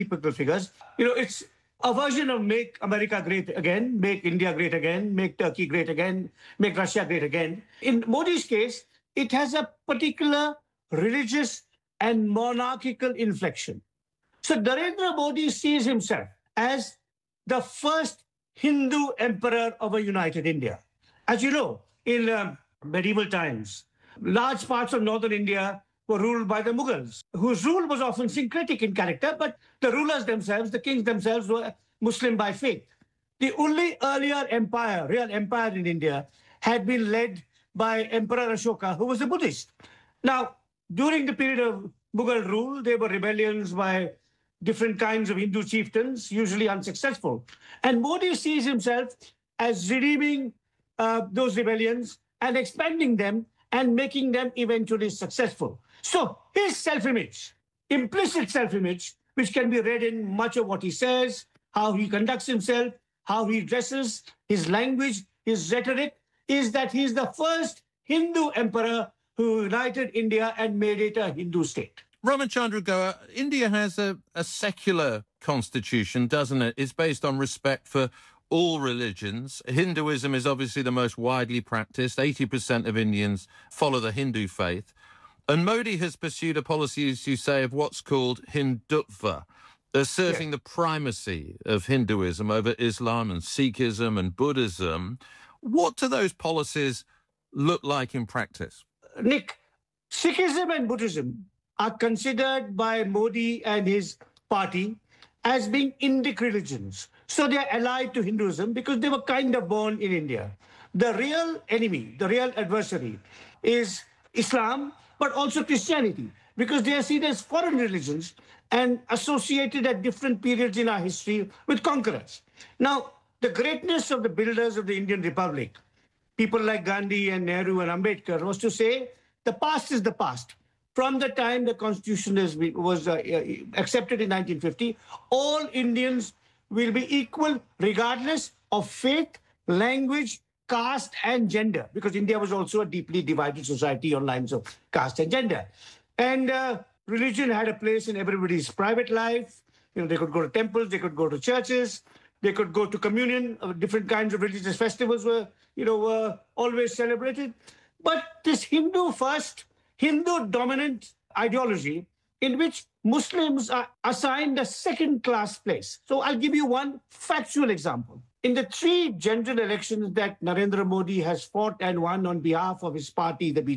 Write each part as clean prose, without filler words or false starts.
typical figures. It's a version of make America great again, make India great again, make Turkey great again, make Russia great again. In Modi's case, it has a particular religious and monarchical inflection. So Narendra Modi sees himself as the first Hindu emperor of a united India. As you know, in medieval times, large parts of northern India were ruled by the Mughals, whose rule was often syncretic in character, but the rulers themselves, the kings themselves, were Muslim by faith. The only earlier empire, real empire in India, had been led by Emperor Ashoka, who was a Buddhist. Now, during the period of Mughal rule, there were rebellions by different kinds of Hindu chieftains, usually unsuccessful. And Modi sees himself as redeeming those rebellions and expanding them and making them eventually successful. So his self-image, implicit self-image, which can be read in much of what he says, how he conducts himself, how he dresses, his language, his rhetoric, is that he is the first Hindu emperor who united India and made it a Hindu state. Ramachandra Goa, India has a secular constitution, doesn't it? It's based on respect for all religions. Hinduism is obviously the most widely practiced. 80% of Indians follow the Hindu faith. And Modi has pursued a policy, as you say, of what's called Hindutva, asserting the primacy of Hinduism over Islam and Sikhism and Buddhism. What do those policies look like in practice? Nick, Sikhism and Buddhism are considered by Modi and his party as being Indic religions. So they are allied to Hinduism because they were kind of born in India. The real enemy, the real adversary is Islam, but also Christianity, because they are seen as foreign religions and associated at different periods in our history with conquerors. Now, the greatness of the builders of the Indian Republic, people like Gandhi and Nehru and Ambedkar, was to say the past is the past. From the time the Constitution was accepted in 1950, all Indians will be equal regardless of faith, language, caste and gender, because India was also a deeply divided society on lines of caste and gender. And religion had a place in everybody's private life. They could go to temples, they could go to churches, they could go to communion. Different kinds of religious festivals were always celebrated. But this Hindu first, Hindu dominant ideology in which Muslims are assigned a second-class place. So I'll give you one factual example. In the 3 general elections that Narendra Modi has fought and won on behalf of his party, the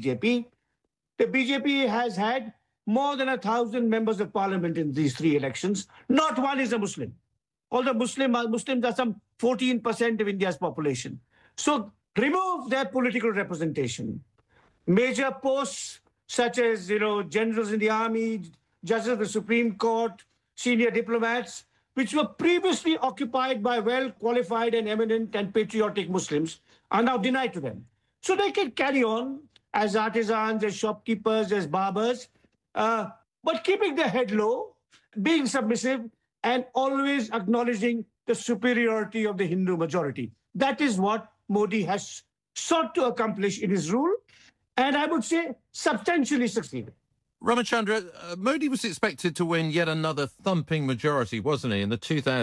BJP has had more than 1,000 members of parliament in these 3 elections. Not one is a Muslim. Although Muslims are some 14% of India's population. So remove their political representation. Major posts such as, generals in the army, judges of the Supreme Court, senior diplomats, which were previously occupied by well-qualified and eminent and patriotic Muslims, are now denied to them. So they can carry on as artisans, as shopkeepers, as barbers, but keeping their head low, being submissive, and always acknowledging the superiority of the Hindu majority. That is what Modi has sought to accomplish in his rule, and I would say substantially succeeded. Ramachandra, Modi was expected to win yet another thumping majority, wasn't he, in the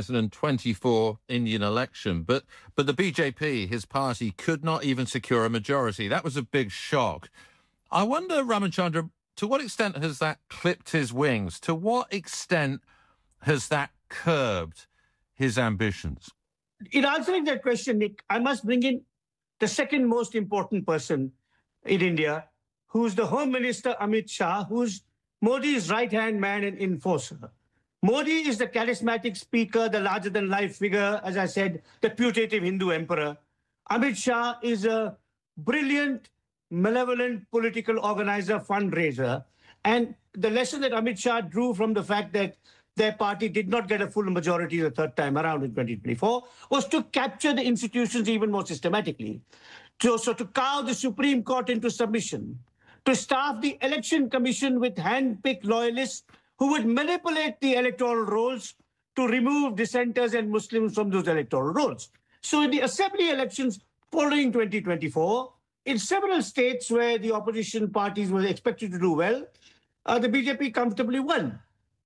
2024 Indian election? But the BJP, his party, could not even secure a majority. That was a big shock. I wonder, Ramachandra, to what extent has that clipped his wings? To what extent has that curbed his ambitions? In answering that question, Nick, I must bring in the second most important person in India, who's the Home Minister Amit Shah, who's Modi's right-hand man and enforcer. Modi is the charismatic speaker, the larger-than-life figure, as I said, the putative Hindu emperor. Amit Shah is a brilliant, malevolent political organizer, fundraiser. And the lesson that Amit Shah drew from the fact that their party did not get a full majority the third time around in 2024 was to capture the institutions even more systematically. So to cow the Supreme Court into submission, to staff the election commission with hand-picked loyalists who would manipulate the electoral rolls to remove dissenters and Muslims from those electoral rolls. So in the assembly elections following 2024, in several states where the opposition parties were expected to do well, the BJP comfortably won.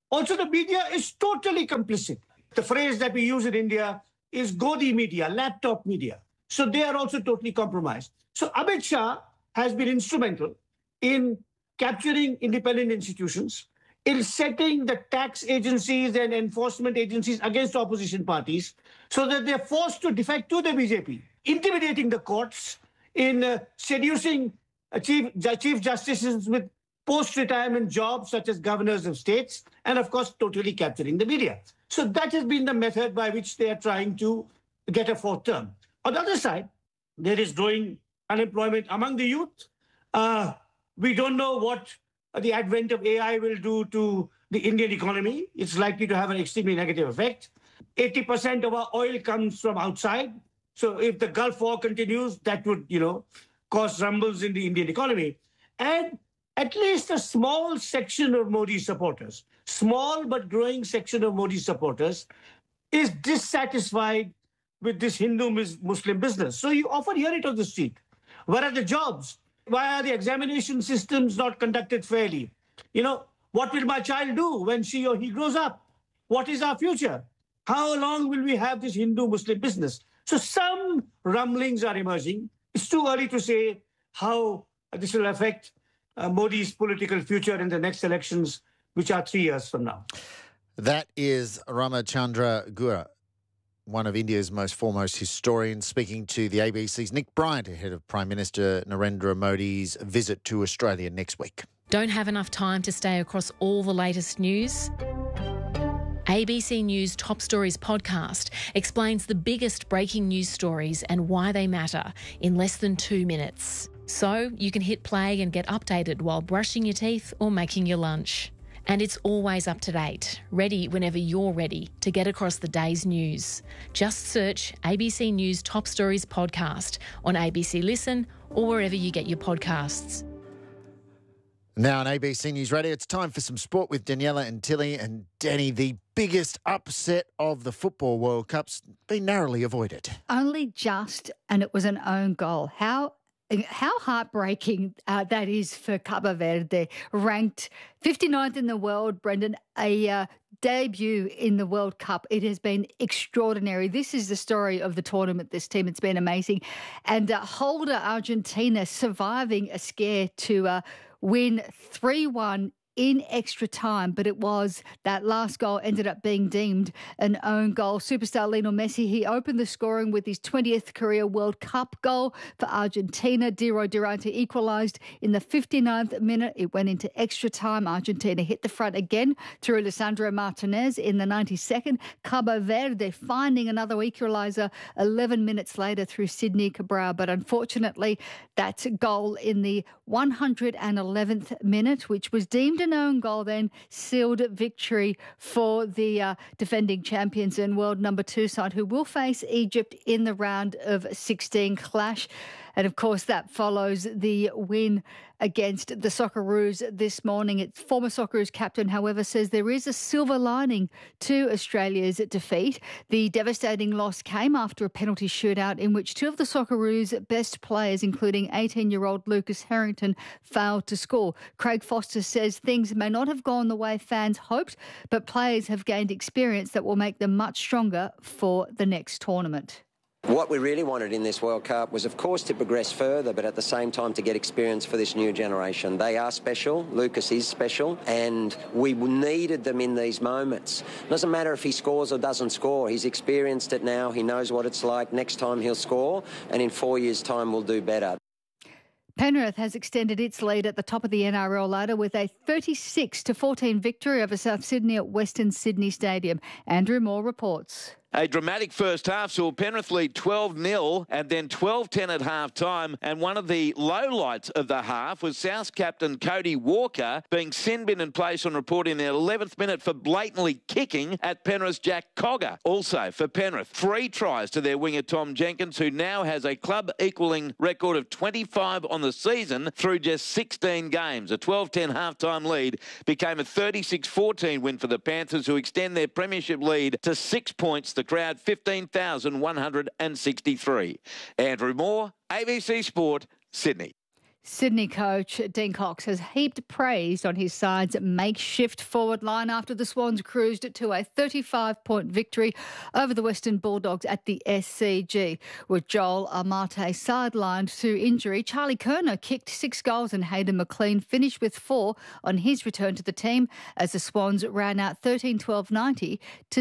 Also, the media is totally complicit. The phrase that we use in India is Godi media, laptop media. So they are also totally compromised. So Amit Shah has been instrumental in capturing independent institutions, in setting the tax agencies and enforcement agencies against opposition parties so that they're forced to defect to the BJP, intimidating the courts, in seducing chief justices with post-retirement jobs such as governors of states, and of course, totally capturing the media. So that has been the method by which they are trying to get a fourth term. On the other side, there is growing unemployment among the youth. We don't know what the advent of AI will do to the Indian economy. It's likely to have an extremely negative effect. 80% of our oil comes from outside. So if the Gulf War continues, that would, cause rumbles in the Indian economy. And at least a small section of Modi supporters, small but growing section of Modi supporters, is dissatisfied with this Hindu-Muslim business. So you often hear it on the street. Where are the jobs? Why are the examination systems not conducted fairly? What will my child do when she or he grows up? What is our future? How long will we have this Hindu-Muslim business? So some rumblings are emerging. It's too early to say how this will affect Modi's political future in the next elections, which are 3 years from now. That is Ramachandra Gura, one of India's most foremost historians, speaking to the ABC's Nick Bryant ahead of Prime Minister Narendra Modi's visit to Australia next week. Don't have enough time to stay across all the latest news? ABC News Top Stories podcast explains the biggest breaking news stories and why they matter in less than 2 minutes. So you can hit play and get updated while brushing your teeth or making your lunch. And it's always up to date, ready whenever you're ready to get across the day's news. Just search ABC News Top Stories podcast on ABC Listen or wherever you get your podcasts. Now on ABC News Radio, it's time for some sport with Daniela and Tilly. And Danny, the biggest upset of the Football World Cup's been narrowly avoided. Only just, and it was an own goal. How heartbreaking that is for Cabo Verde, ranked 59th in the world, Brendan, a debut in the World Cup. It has been extraordinary. This is the story of the tournament, this team. It's been amazing. And holder Argentina surviving a scare to win 3-1 in extra time, but it was that last goal ended up being deemed an own goal. Superstar Lionel Messi, he opened the scoring with his 20th career World Cup goal for Argentina. Diro Durante equalised in the 59th minute. It went into extra time. Argentina hit the front again through Lisandro Martinez in the 92nd. Cabo Verde finding another equaliser 11 minutes later through Sydney Cabral, but unfortunately that goal in the 111th minute, which was deemed an own goal, then sealed victory for the defending champions and world number 2 side, who will face Egypt in the round of 16 clash. And of course, that follows the win against the Socceroos this morning. Its former Socceroos captain, however, says there is a silver lining to Australia's defeat. The devastating loss came after a penalty shootout in which 2 of the Socceroos' best players, including 18-year-old Lucas Harrington, failed to score. Craig Foster says things may not have gone the way fans hoped, but players have gained experience that will make them much stronger for the next tournament. What we really wanted in this World Cup was, of course, to progress further, but at the same time to get experience for this new generation. They are special. Lucas is special, and we needed them in these moments. It doesn't matter if he scores or doesn't score. He's experienced it now. He knows what it's like. Next time he'll score, and in 4 years' time we'll do better. Penrith has extended its lead at the top of the NRL ladder with a 36-14 victory over South Sydney at Western Sydney Stadium. Andrew Moore reports. A dramatic first half saw Penrith lead 12-0 and then 12-10 at half-time. And one of the lowlights of the half was South captain Cody Walker being sin-bin in place on report in the 11th minute for blatantly kicking at Penrith's Jack Cogger. Also for Penrith, 3 tries to their winger Tom Jenkins, who now has a club-equalling record of 25 on the season through just 16 games. A 12-10 half-time lead became a 36-14 win for the Panthers, who extend their premiership lead to 6 points. The crowd 15,163. Andrew Moore, ABC Sport, Sydney. Sydney coach Dean Cox has heaped praise on his side's makeshift forward line after the Swans cruised to a 35-point victory over the Western Bulldogs at the SCG. With Joel Amate sidelined to injury, Charlie Curnow kicked 6 goals and Hayden McLean finished with 4 on his return to the team as the Swans ran out 13-12-90 to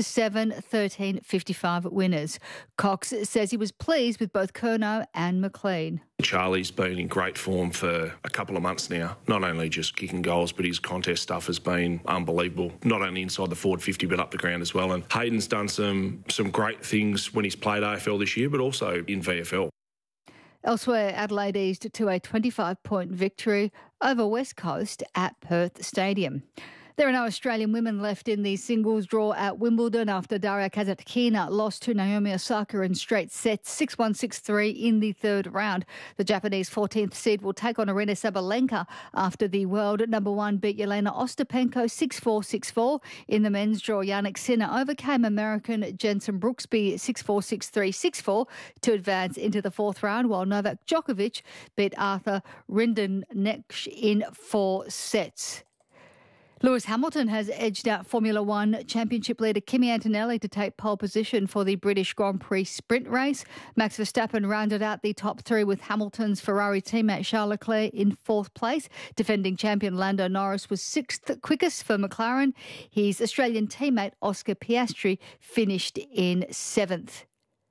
7-13-55 winners. Cox says he was pleased with both Curnow and McLean. Charlie's been in great form for a couple of months now, not only just kicking goals, but his contest stuff has been unbelievable, not only inside the forward 50 but up the ground as well. And Hayden's done some great things when he's played AFL this year, but also in VFL. Elsewhere, Adelaide eased to a 25-point victory over West Coast at Perth Stadium. There are no Australian women left in the singles draw at Wimbledon after Daria Kasatkina lost to Naomi Osaka in straight sets 6-1, 6-3 in the third round. The Japanese 14th seed will take on Aryna Sabalenka after the world number 1 beat Yelena Ostapenko 6-4, 6-4. In the men's draw, Jannik Sinner overcame American Jensen Brooksby 6-4, 6-3, 6-4 to advance into the fourth round, while Novak Djokovic beat Arthur Rinderknech in 4 sets. Lewis Hamilton has edged out Formula One Championship leader Kimi Antonelli to take pole position for the British Grand Prix sprint race. Max Verstappen rounded out the top 3 with Hamilton's Ferrari teammate Charles Leclerc in 4th place. Defending champion Lando Norris was 6th quickest for McLaren. His Australian teammate Oscar Piastri finished in 7th.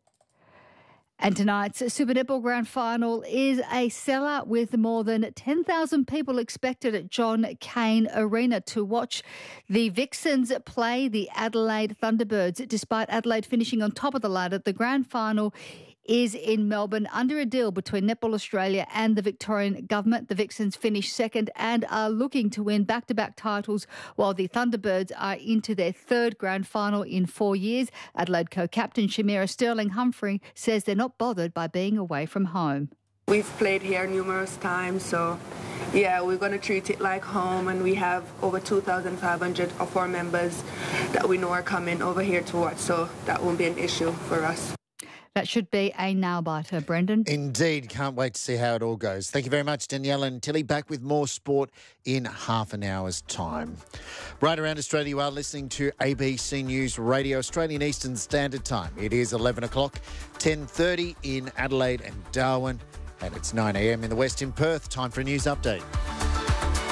And tonight's Super Netball Grand Final is a sellout with more than 10,000 people expected at John Cain Arena to watch the Vixens play the Adelaide Thunderbirds. Despite Adelaide finishing on top of the ladder, the Grand Final is in Melbourne under a deal between Netball Australia and the Victorian Government. The Vixens finished second and are looking to win back-to-back titles, while the Thunderbirds are into their 3rd grand final in 4 years. Adelaide co-captain Shamira Sterling-Humphrey says they're not bothered by being away from home. We've played here numerous times, so yeah, we're going to treat it like home, and we have over 2,500 of our members that we know are coming over here to watch, so that won't be an issue for us. That should be a nail-biter, Brendan. Indeed. Can't wait to see how it all goes. Thank you very much, Danielle and Tilly. Back with more sport in half an hour's time. Right around Australia, you are listening to ABC News Radio, Australian Eastern Standard Time. It is 11 o'clock, 10:30 in Adelaide and Darwin, and it's 9 a.m. in the West in Perth. Time for a news update.